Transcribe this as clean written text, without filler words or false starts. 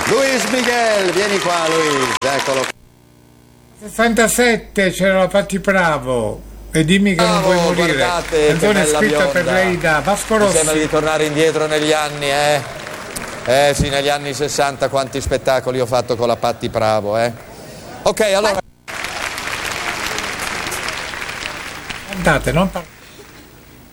Luis Miguel, vieni qua Luis, eccolo. 67 c'era la Patti Bravo. E dimmi che non vuoi morire. Guardate, canzone scritta bionda. per lei da Vasco Rossi. Mi sembra di tornare indietro negli anni, sì, negli anni 60 quanti spettacoli ho fatto con la Patti Bravo, Ok, allora... Andate, non parlate.